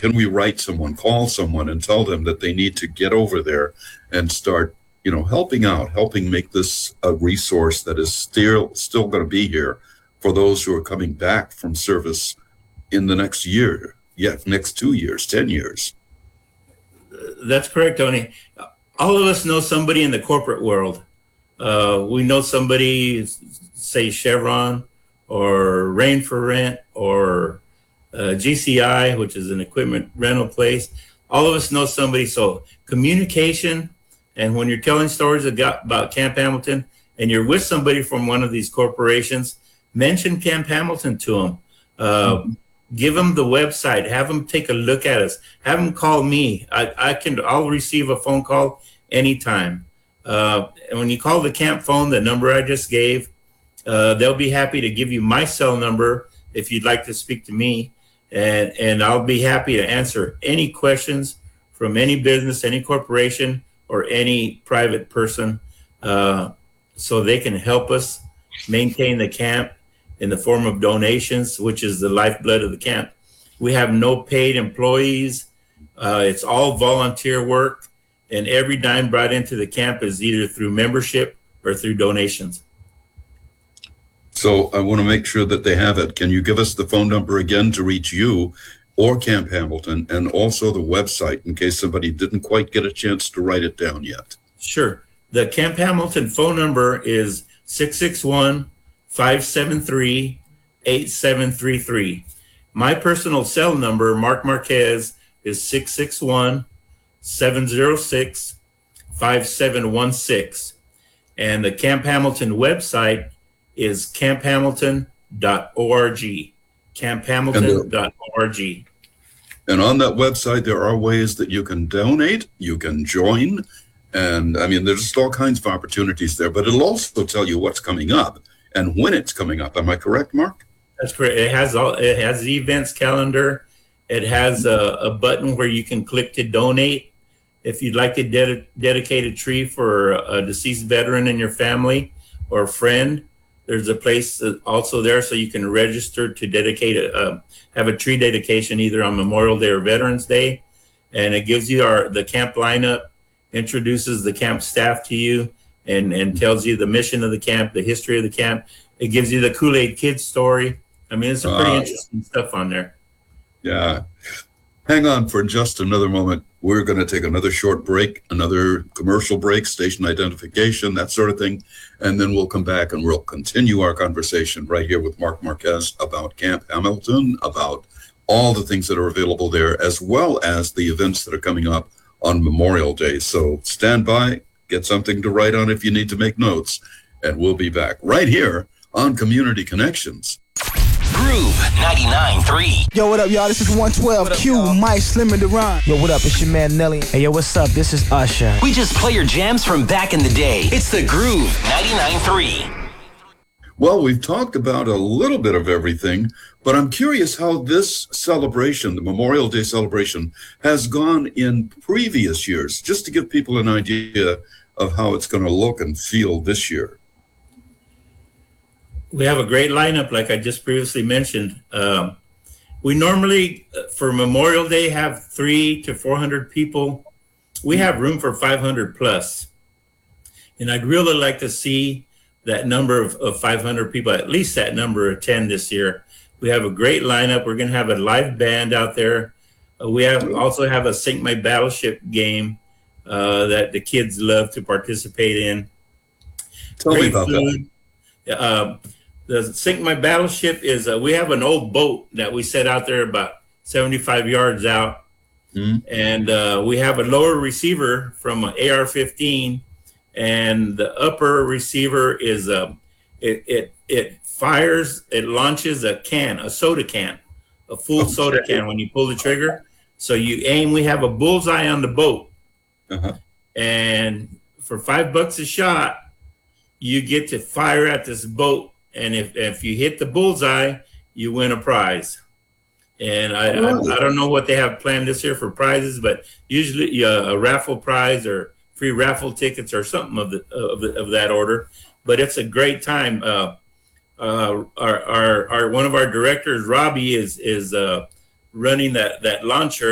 can we write someone, call someone, and tell them that they need to get over there and start, helping out, helping make this a resource that is still going to be here for those who are coming back from service in the next year, next 2 years, 10 years. That's correct, Tony. All of us know somebody in the corporate world. We know somebody, say Chevron or Rain for Rent or GCI, which is an equipment rental place. All of us know somebody. So communication, and when you're telling stories about Camp Hamilton and you're with somebody from one of these corporations, mention Camp Hamilton to them. Give them the website. Have them take a look at us. Have them call me. I'll receive a phone call anytime. And when you call the camp phone, the number I just gave, they'll be happy to give you my cell number if you'd like to speak to me. And I'll be happy to answer any questions from any business, any corporation, or any private person, so they can help us maintain the camp in the form of donations, which is the lifeblood of the camp. We have no paid employees. It's all volunteer work, and every dime brought into the camp is either through membership or through donations. So I want to make sure that they have it. Can you give us the phone number again to reach you or Camp Hamilton, and also the website in case somebody didn't quite get a chance to write it down yet? Sure. The Camp Hamilton phone number is 661-573-8733. My personal cell number, Mark Marquez, is 661-706-5716. And the Camp Hamilton website is camphamilton.org. camphamilton.org. And on that website, there are ways that you can donate, you can join, and there's just all kinds of opportunities there, but it'll also tell you what's coming up and when it's coming up. Am I correct, Mark? That's correct. It has the events calendar. It has a button where you can click to donate. If you'd like to dedicate a tree for a deceased veteran in your family or a friend, there's a place also there so you can register to dedicate have a tree dedication either on Memorial Day or Veterans Day. And it gives you the camp lineup, introduces the camp staff to you, and tells you the mission of the camp, the history of the camp. It gives you the Kool-Aid Kid story. It's some pretty interesting stuff on there. Yeah. Hang on for just another moment. We're going to take another short break, another commercial break, station identification, that sort of thing. And then we'll come back and we'll continue our conversation right here with Mark Marquez about Camp Hamilton, about all the things that are available there, as well as the events that are coming up on Memorial Day. So stand by, get something to write on if you need to make notes, and we'll be back right here on Community Connections. Groove 99.3. Yo, what up, y'all? This is 112 Q, Mike, Slim, and Deron. Yo, what up? It's your man Nelly. Hey, yo, what's up? This is Usher. We just play your jams from back in the day. It's the Groove 99.3. Well, we've talked about a little bit of everything, but I'm curious how this celebration, the Memorial Day celebration, has gone in previous years, just to give people an idea of how it's going to look and feel this year. We have a great lineup, like I just previously mentioned. We normally, for Memorial Day, have 300 to 400 people. We have room for 500 plus. And I'd really like to see that number of 500 people, at least that number, attend this year. We have a great lineup. We're going to have a live band out there. We also have a Sink My Battleship game that the kids love to participate in. Tell me about that. The Sink My Battleship is, we have an old boat that we set out there about 75 yards out. And we have a lower receiver from an AR-15, and the upper receiver is, it fires, it launches a soda can, a full soda can when you pull the trigger. So you aim, we have a bullseye on the boat. And for $5 a shot, you get to fire at this boat. And if you hit the bullseye, you win a prize. And I don't know what they have planned this year for prizes, but usually a raffle prize or free raffle tickets or something of that order. But it's a great time. Our one of our directors, Robbie, is running that launcher.